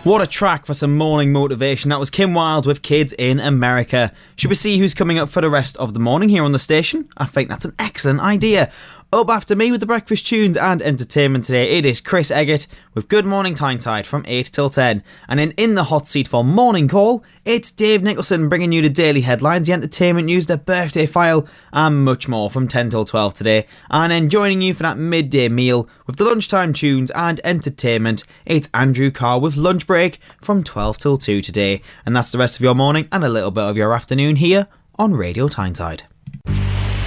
What a track for some morning motivation. That was Kim Wilde with Kids in America. Should we see who's coming up for the rest of the morning here on the station? I think that's an excellent idea. Up after me with the breakfast tunes and entertainment today, it is Chris Eggert with Good Morning Tyneside from 8 till 10. And then in the hot seat for Morning Call, it's Dave Nicholson bringing you the daily headlines, the entertainment news, the birthday file, and much more from 10 till 12 today. And then joining you for that midday meal with the lunchtime tunes and entertainment, it's Andrew Carr with Lunch Break from 12 till 2 today. And that's the rest of your morning and a little bit of your afternoon here on Radio Tyneside.